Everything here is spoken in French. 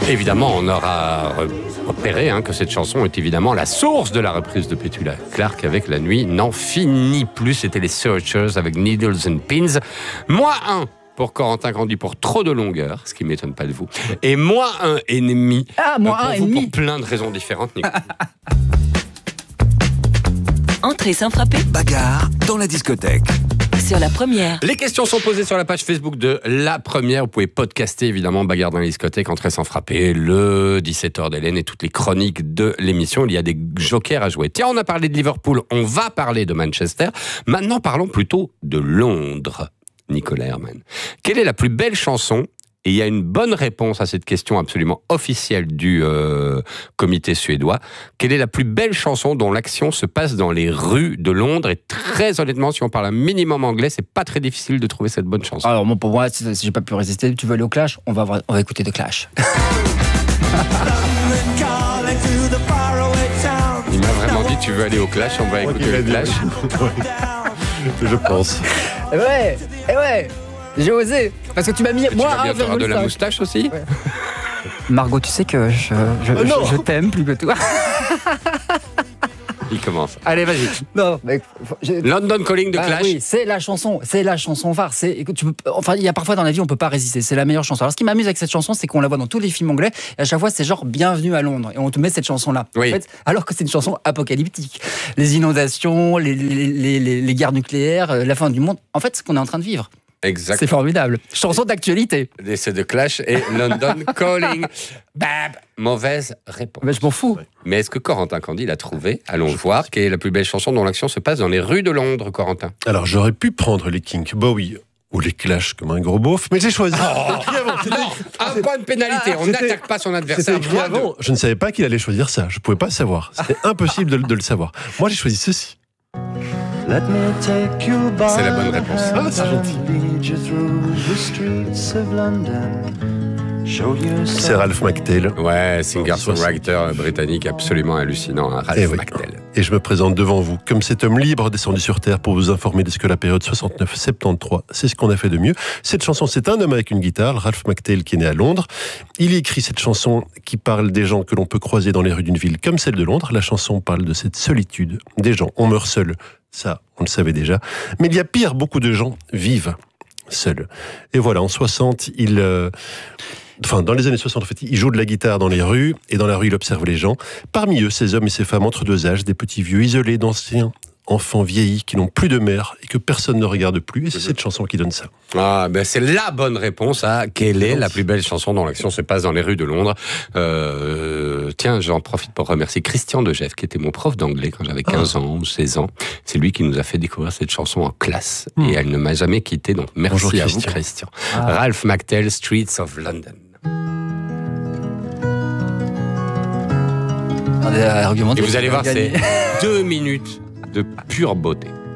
Évidemment, on aura repéré que cette chanson est évidemment la source de la reprise de Petula Clark avec La nuit n'en finit plus. C'était les Searchers avec Needles and Pins. -1 pour Corentin Grandi pour trop de longueur, ce qui ne m'étonne pas de vous. Et -1,5 pour vous pour plein de raisons différentes. Entrée sans frapper. Bagarre dans la discothèque. Sur La Première. Les questions sont posées sur la page Facebook de La Première. Vous pouvez podcaster évidemment Bagarre dans la discothèque, Entrée sans frapper, le 17h d'Hélène et toutes les chroniques de l'émission. Il y a des jokers à jouer. Tiens, on a parlé de Liverpool, on va parler de Manchester. Maintenant, parlons plutôt de Londres. Nicolas Herman. Quelle est la plus belle chanson? Et il y a une bonne réponse à cette question absolument officielle du comité suédois. Quelle est la plus belle chanson dont l'action se passe dans les rues de Londres? Et très honnêtement, si on parle un minimum anglais, c'est pas très difficile de trouver cette bonne chanson. Alors pour moi, si j'ai pas pu résister, tu veux aller au Clash? On va écouter The Clash. Il m'a vraiment dit, tu veux aller au Clash? On va écouter le Clash. Je pense. Et ouais. J'ai osé, parce que tu m'as mis moi tu vas bientôt avoir de la moustache aussi. Ouais. Margot, tu sais que je t'aime plus que toi. Il commence. Allez, vas-y. Non, mais London Calling de Clash. Oui, c'est la chanson phare. Il y a parfois dans la vie on peut pas résister. C'est la meilleure chanson. Alors ce qui m'amuse avec cette chanson, c'est qu'on la voit dans tous les films anglais. Et à chaque fois, c'est genre Bienvenue à Londres. Et on te met cette chanson-là. Oui. En fait, alors que c'est une chanson apocalyptique. Les inondations, les guerres nucléaires, la fin du monde. En fait, ce qu'on est en train de vivre. Exact. C'est formidable. Chanson d'actualité. C'est de Clash et London Calling. Bab. Mauvaise réponse. Mais je m'en fous. Mais est-ce que Corentin Candy l'a trouvé? Allons voir. Quelle est la plus belle chanson dont l'action se passe dans les rues de Londres, Corentin? Alors, j'aurais pu prendre les Kinks, Bowie ou les Clash comme un gros beauf, mais j'ai choisi. Un point de pénalité. On n'attaque pas son adversaire. C'était écrit avant. Je ne savais pas qu'il allait choisir ça. Je ne pouvais pas savoir. C'était impossible de le savoir. Moi, j'ai choisi ceci. C'est la bonne réponse. Ah, c'est gentil. C'est Ralph McTell. Ouais, singer-songwriter britannique absolument hallucinant, Ralph McTell. Et je me présente devant vous comme cet homme libre descendu sur Terre pour vous informer de ce que la période 69-73, c'est ce qu'on a fait de mieux. Cette chanson, c'est un homme avec une guitare, Ralph McTell, qui est né à Londres. Il écrit cette chanson qui parle des gens que l'on peut croiser dans les rues d'une ville comme celle de Londres. La chanson parle de cette solitude des gens. On meurt seul, ça, on le savait déjà. Mais il y a pire, beaucoup de gens vivent seuls. Et voilà, en 60, dans les années 60, en fait, il joue de la guitare dans les rues, et dans la rue, il observe les gens. Parmi eux, ces hommes et ces femmes entre deux âges, des petits vieux isolés, d'anciens enfants vieillis qui n'ont plus de mère et que personne ne regarde plus. Et c'est cette chanson qui donne ça. Ah, c'est la bonne réponse à quelle est la plus belle chanson dont l'action se passe dans les rues de Londres. Tiens, j'en profite pour remercier Christian Degef, qui était mon prof d'anglais quand j'avais 15 ans ou 16 ans. C'est lui qui nous a fait découvrir cette chanson en classe. Et elle ne m'a jamais quitté, donc merci. Bonjour, à vous, Christian. Ralph McTell, Streets of London. Et vous allez voir, c'est 2 minutes de pure beauté.